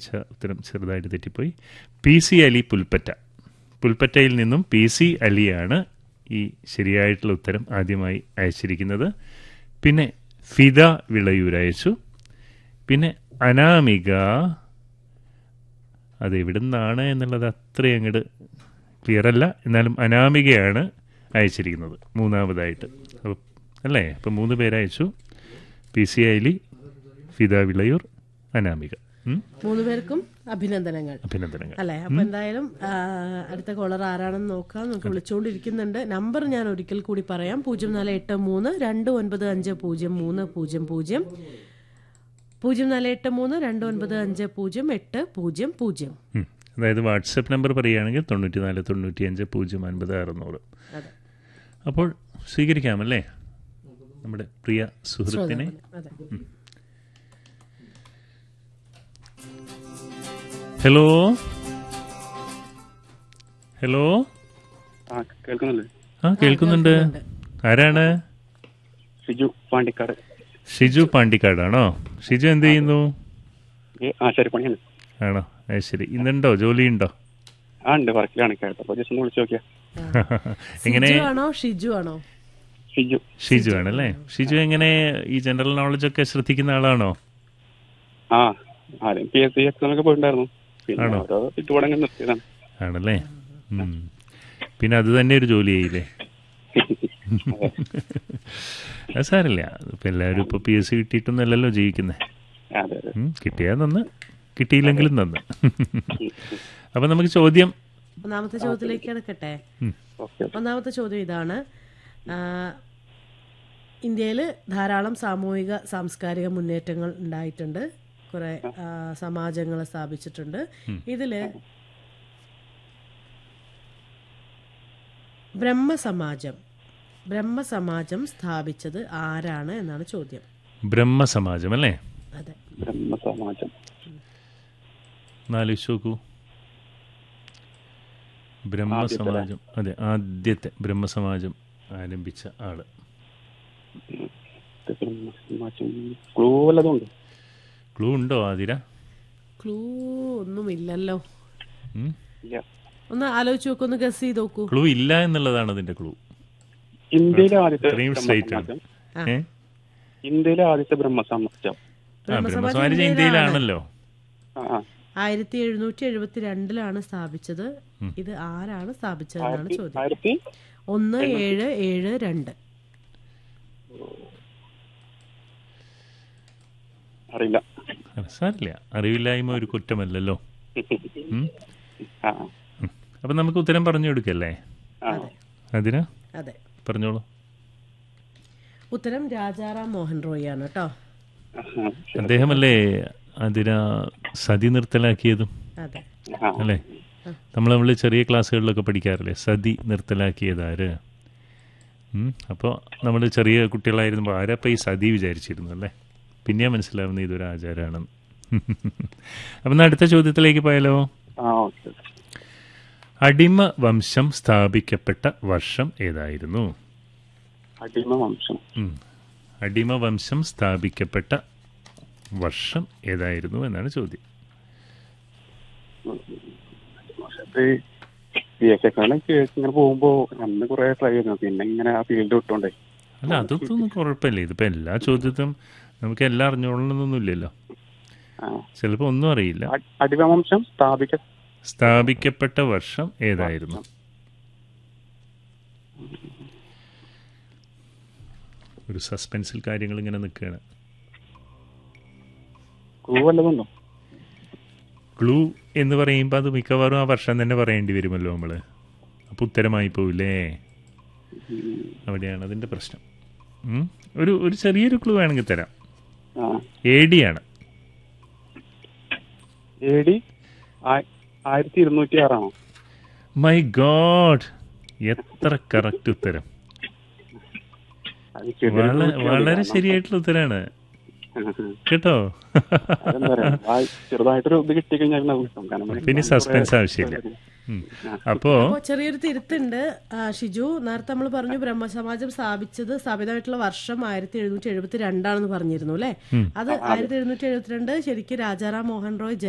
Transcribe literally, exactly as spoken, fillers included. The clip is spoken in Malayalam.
അയച്ച ഉത്തരം ചെറുതായിട്ട് തെറ്റിപ്പോയി. P C Ali Pulpatta. പുൽപ്പറ്റയിൽ നിന്നും പി സി അലിയാണ് ഈ ശരിയായിട്ടുള്ള ഉത്തരം ആദ്യമായി അയച്ചിരിക്കുന്നത്. പിന്നെ ഫിദ വിളയൂർ അയച്ചു. പിന്നെ അനാമിക, അത് എവിടെ നിന്നാണ് എന്നുള്ളത് അത്രയും അങ്ങോട്ട് ക്ലിയർ അല്ല, എന്നാലും അനാമികയാണ് അയച്ചിരിക്കുന്നത് മൂന്നാമതായിട്ട്. അപ്പോൾ അല്ലേ, അപ്പം മൂന്ന് പേരയച്ചു. P C Ali, Fida Vilayur, Anamika. മൂന്ന് പേർക്കും അഭിനന്ദനങ്ങൾ. അഭിനന്ദനങ്ങൾ അല്ലേ. അപ്പൊ എന്തായാലും അടുത്ത കോളർ ആരാണെന്ന് നോക്കാം. നമുക്ക് വിളിച്ചുകൊണ്ടിരിക്കുന്നുണ്ട്. നമ്പർ ഞാൻ ഒരിക്കൽ കൂടി പറയാം. പൂജ്യം നാല് എട്ട് മൂന്ന് രണ്ട് ഒൻപത് അഞ്ച് പൂജ്യം മൂന്ന് പൂജ്യം പൂജ്യം പൂജ്യം നാല് എട്ട് മൂന്ന് രണ്ട് ഒൻപത് അഞ്ച് പൂജ്യം എട്ട് പൂജ്യം പൂജ്യം. അതായത് വാട്സപ്പ് നമ്പർ പറയുകയാണെങ്കിൽ തൊണ്ണൂറ്റി നാല് തൊണ്ണൂറ്റി അഞ്ച് പൂജ്യം അൻപത് അറുന്നൂറ്. അപ്പോൾ സ്വീകരിക്കാമല്ലേ നമ്മുടെ പ്രിയ സുഹൃത്തിനെ? ഹലോ ഹലോ ആ കേൾക്കുന്നുണ്ട്. ആരാണ്? ഷിജു പാണ്ടിക്കാട്. ഷിജു പാണ്ടിക്കാടാണോ? ഷിജു എന്ത് ചെയ്യുന്നു? ആശാരിപ്പണിയാണ്. ആണോ? അത് ശരി. ഇന്നുണ്ടോ, ജോലിയുണ്ടോ? ആ ഉണ്ട്, വർക്കിലാണ്. കേട്ടപ്പോ ജസ്റ്റ് ഒന്ന് വിളിച്ചു നോക്കിയാ. എങ്ങനെ? ഷിജു ആണോ? ഷിജു. ഷിജു ആണല്ലേ. ഷിജു എങ്ങനെ ഈ ജനറൽ നോളജ് ഒക്കെ ശ്രദ്ധിക്കുന്ന ആളാണോ? ആ ആദ്യം പി എസ് സി എക്സാം ഒക്കെ പോയിട്ടുണ്ടായിരുന്നു. പിന്നെ ഓരോ ചുറ്റുപാടങ്ങൾ നിർത്തിയതാണ്. ആണല്ലേ. പിന്നെ അത് തന്നെ ഒരു ജോലി ആയില്ലേ? അത് സാരില്ല. ഇപ്പം എല്ലാവരും ഇപ്പോൾ പി എസ് സി കിട്ടിയിട്ടൊന്നല്ലല്ലോ ജീവിക്കുന്നത്. കിട്ടിയാൽ നന്ന്, കിട്ടിയില്ലെങ്കിലും നന്ന്. അപ്പം നമുക്ക് ചോദ്യം ഒന്നാമത്തെ ചോദ്യത്തിലേക്ക് കിടക്കട്ടെ. ഒന്നാമത്തെ ചോദ്യം ഇതാണ്. ഇന്ത്യയിൽ ധാരാളം സാമൂഹിക സാംസ്കാരിക മുന്നേറ്റങ്ങൾ ഉണ്ടായിട്ടുണ്ട്. കുറെ സമാജങ്ങൾ സ്ഥാപിച്ചിട്ടുണ്ട്. ഇതില് ബ്രഹ്മസമാജം ബ്രഹ്മസമാജം സ്ഥാപിച്ചത് ആരാണ് എന്നാണ് ചോദ്യം. ബ്രഹ്മസമാജം അല്ലേ? അതെ, ബ്രഹ്മസമാജം. നാലോചിച്ച് നോക്കൂ. ബ്രഹ്മസമാജം, അതെ, ആദ്യത്തെ ബ്രഹ്മസമാജം ആരംഭിച്ച ആള്. ക്ലൂ ഉണ്ടോ ആതിര? ക്ലൂ ഒന്നുമില്ലല്ലോ. ഒന്ന് ആലോചിച്ച് നോക്കൂ, ഒന്ന് ഗസ് ചെയ്ത് നോക്കൂ. ക്ലൂ ഇല്ല എന്നുള്ളതാണ് അതിന്റെ ക്ലൂ. ഇന്ത്യയിലെ ആദ്യത്തെ ഇന്ത്യയിലെ ആദ്യത്തെ ബ്രഹ്മസമാജം ബ്രഹ്മസമാജം ഇന്ത്യയിലാണല്ലോ. ആയിരത്തി എഴുന്നൂറ്റി എഴുപത്തി രണ്ടിലാണ് സ്ഥാപിച്ചത്. ഇത് ആരാണ് സ്ഥാപിച്ചതെന്നാണ് ചോദ്യം. ഒന്ന് ഏഴ് ഏഴ് രണ്ട്. അറിയില്ല. സാരില്ല, അറിവില്ലായ്മ ഒരു കുറ്റമല്ലല്ലോ. അപ്പൊ നമുക്ക് ഉത്തരം പറഞ്ഞു കൊടുക്കല്ലേ അതിന്? അതെ, പറഞ്ഞോളൂ. ഉത്തരം രാജാറാം മോഹൻ റോയ് ആണ് കേട്ടോ. അദ്ദേഹമല്ലേ അതിന് സതി നിർത്തലാക്കിയതും? അല്ലേ? നമ്മൾ നമ്മൾ ചെറിയ ക്ലാസ്സുകളിലൊക്കെ പഠിക്കാറില്ലേ സതി നിർത്തലാക്കിയതാര്? അപ്പോൾ നമ്മൾ ചെറിയ കുട്ടികളായിരുന്നപ്പോൾ ആരപ്പം ഈ സതി വിചാരിച്ചിരുന്നു അല്ലേ? പിന്നെ മനസ്സിലാവുന്ന ഇതൊരു ആചാരമാണെന്ന്. അപ്പം അടുത്ത ചോദ്യത്തിലേക്ക് പോയാലോ? അടിമ വംശം സ്ഥാപിക്കപ്പെട്ട വർഷം ഏതായിരുന്നു? അടിമവംശം അടിമവംശം സ്ഥാപിക്കപ്പെട്ട വർഷം ഏതായിരുന്നു എന്നാണ് ചോദ്യം. ഇങ്ങനെ പോകുമ്പോ അന്ന് കുറെ ട്രൈ ചെയ്തു, പിന്നെ ഇങ്ങനെ ആ ഫീൽഡ് വിട്ടോണ്ടേ. അല്ല, അതൊന്നും കുഴപ്പമില്ല. ഇതിപ്പോ എല്ലാ ചോദ്യത്തിനും നമുക്ക് എല്ലാം അറിഞ്ഞോളണമെന്നൊന്നുമില്ലല്ലോ. ചിലപ്പോ ഒന്നും അറിയില്ല. അടിമവംശം സ്ഥാപിക്ക സ്ഥാപിക്കപ്പെട്ട വർഷം ഏതായിരുന്നു? ഒരു സസ്പെൻസിൽ കാര്യങ്ങൾ ഇങ്ങനെ നിൽക്കുകയാണ്. ക്ലൂ എന്ന് പറയുമ്പോൾ അത് മിക്കവാറും ആ വർഷം തന്നെ പറയേണ്ടി വരുമല്ലോ നമ്മള്. അപ്പൊ ഉത്തരമായി പോവില്ലേ? അവിടെയാണ് അതിന്റെ പ്രശ്നം. ഒരു ഒരു ചെറിയൊരു ക്ലൂ വേണമെങ്കിൽ തരാം. എ ഡി ആണ്. ആയിരത്തി ഇരുന്നൂറ്റി ആറാണോ? മൈ ഗോഡ്, എത്ര കറക്റ്റ് ഉത്തരം! വളരെ ശരിയായിട്ടുള്ള ഉത്തരാണ് കേട്ടോ. ചെറുതായിട്ടൊരു ഇത് കിട്ടി കഴിഞ്ഞാൽ പിന്നെ സസ്പെൻസ് ആവശ്യമില്ല. അപ്പോ ചെറിയൊരു തിരുത്തുണ്ട് ഷിജു. നേരത്തെ നമ്മൾ പറഞ്ഞു ബ്രഹ്മസമാജം സ്ഥാപിച്ചത് സ്ഥാപിതമായിട്ടുള്ള വർഷം ആയിരത്തി എഴുന്നൂറ്റി എഴുപത്തി രണ്ടാണെന്ന് പറഞ്ഞിരുന്നു അല്ലെ? അത് ആയിരത്തി എഴുന്നൂറ്റി എഴുപത്തിരണ്ട് ശരിക്കും രാജാറാം മോഹൻ റോയ്